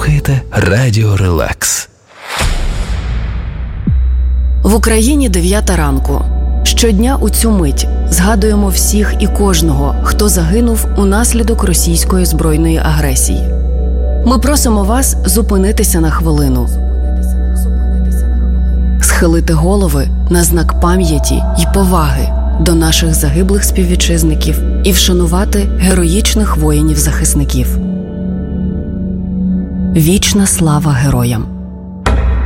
слухаєте Радіо Релакс. В Україні 9 ранку. Щодня у цю мить згадуємо всіх і кожного, хто загинув унаслідок російської збройної агресії. Ми просимо вас зупинитися на хвилину, схилити голови на знак пам'яті й поваги до наших загиблих співвітчизників і вшанувати героїчних воїнів-захисників. Вічна слава героям!